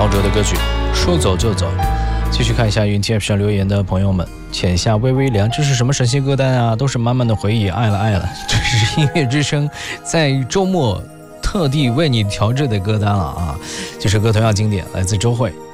陶喆的歌曲《说走就走》。继续看一下云 TF 上留言的朋友们，浅夏微微凉，这是什么神仙歌单啊？都是满满的回忆，爱了爱了。这是音乐之声在周末特地为你调制的歌单了啊！这首歌同样经典，来自周蕙。